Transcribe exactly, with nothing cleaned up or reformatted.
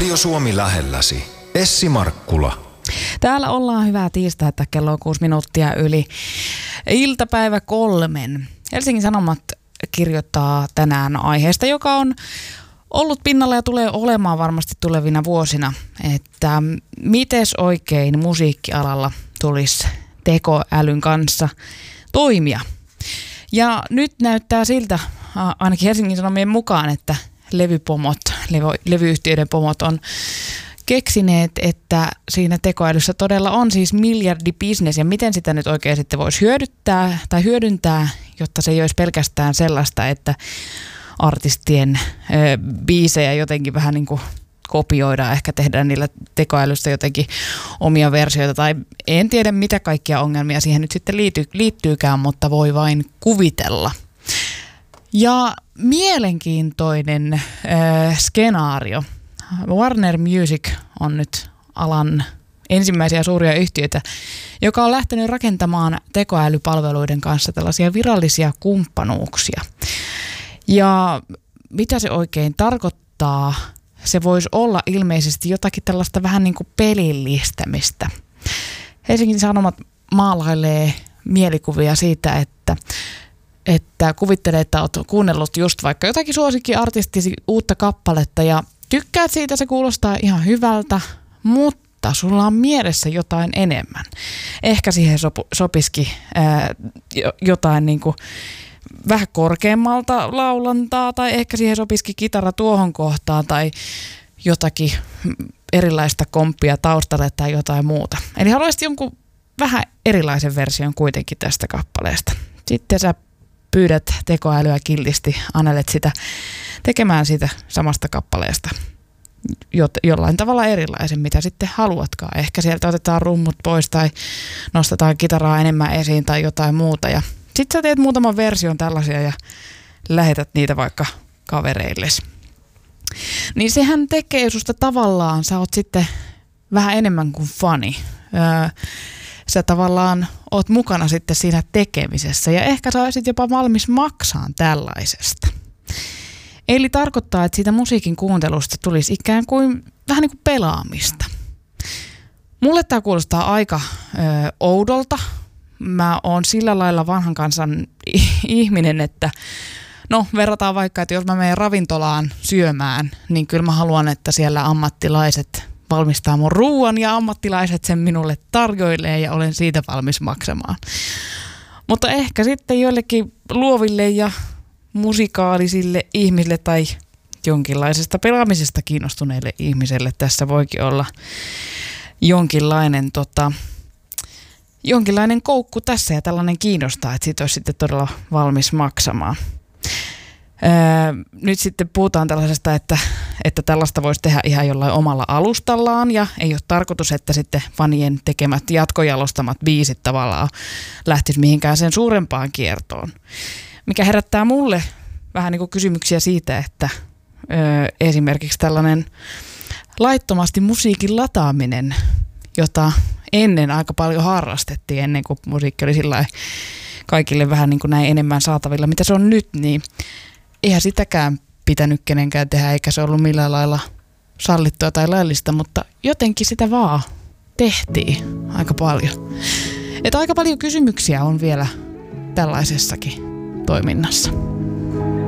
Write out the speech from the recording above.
Radio Suomi lähelläsi. Essi Markkula. Täällä ollaan hyvää tiistaita, kello on kuusi minuuttia yli iltapäivä kolmen. Helsingin Sanomat kirjoittaa tänään aiheesta, joka on ollut pinnalla ja tulee olemaan varmasti tulevina vuosina, että mites oikein musiikkialalla tulisi tekoälyn kanssa toimia. Ja nyt näyttää siltä, ainakin Helsingin Sanomien mukaan, että levypomot, levy, levyyhtiöiden pomot on keksineet, että siinä tekoälyssä todella on siis miljardibisnes ja miten sitä nyt oikein sitten voisi hyödyttää tai hyödyntää, jotta se ei olisi pelkästään sellaista, että artistien ö, biisejä jotenkin vähän niin kuin kopioidaan, ehkä tehdään niillä tekoälystä jotenkin omia versioita tai en tiedä mitä kaikkia ongelmia siihen nyt sitten liittyy, liittyykään, mutta voi vain kuvitella. Ja mielenkiintoinen äh, skenaario. Warner Music on nyt alan ensimmäisiä suuria yhtiöitä, joka on lähtenyt rakentamaan tekoälypalveluiden kanssa tällaisia virallisia kumppanuuksia. Ja mitä se oikein tarkoittaa? Se voisi olla ilmeisesti jotakin tällaista vähän niin kuin pelillistämistä. Helsingin Sanomat maalailee mielikuvia siitä, että että kuvittelee, että olet kuunnellut just vaikka jotakin suosikkiartistisi uutta kappaletta ja tykkäät siitä, se kuulostaa ihan hyvältä, mutta sulla on mielessä jotain enemmän. Ehkä siihen sopu, sopisikin ää, jotain niin kuin vähän korkeammalta laulantaa tai ehkä siihen sopisikin kitara tuohon kohtaan tai jotakin erilaista komppia taustalle tai jotain muuta. Eli haluaisit jonkun vähän erilaisen version kuitenkin tästä kappaleesta. Sitten sä pyydät tekoälyä kiltisti, annelet sitä tekemään siitä samasta kappaleesta jollain tavalla erilaisen, mitä sitten haluatkaan. Ehkä sieltä otetaan rummut pois tai nostetaan kitaraa enemmän esiin tai jotain muuta. Ja sitten sä teet muutaman version tällaisia ja lähetät niitä vaikka kavereilles. Niin sehän tekee susta tavallaan, sä oot sitten vähän enemmän kuin fani. Öö, Sä tavallaan oot mukana sitten siinä tekemisessä ja ehkä sä olisit jopa valmis maksaan tällaisesta. Eli tarkoittaa, että siitä musiikin kuuntelusta tulisi ikään kuin vähän niin kuin pelaamista. Mulle tää kuulostaa aika ö, oudolta. Mä oon sillä lailla vanhan kansan ihminen, että no verrataan vaikka, että jos mä menen ravintolaan syömään, niin kyllä mä haluan, että siellä ammattilaiset valmistaa mun ruuan ja ammattilaiset sen minulle tarjoilee ja olen siitä valmis maksamaan. Mutta ehkä sitten joillekin luoville ja musikaalisille ihmisille tai jonkinlaisesta pelaamisesta kiinnostuneille ihmisille tässä voikin olla jonkinlainen, tota, jonkinlainen koukku tässä ja tällainen kiinnostaa, että siitä olisi sitten todella valmis maksamaan. Öö, nyt sitten puhutaan tällaisesta, että, että tällaista voisi tehdä ihan jollain omalla alustallaan ja ei ole tarkoitus, että sitten fanien tekemät jatkojalostamat biisit tavallaan lähtisi mihinkään sen suurempaan kiertoon. Mikä herättää mulle vähän niin kuin kysymyksiä siitä, että öö, esimerkiksi tällainen laittomasti musiikin lataaminen, jota ennen aika paljon harrastettiin, ennen kuin musiikki oli sillä kaikille vähän niin kuin näin enemmän saatavilla, mitä se on nyt, niin eihän sitäkään pitänyt kenenkään tehdä, eikä se ollut millään lailla sallittua tai laillista, mutta jotenkin sitä vaan tehtiin aika paljon. Että aika paljon kysymyksiä on vielä tällaisessakin toiminnassa.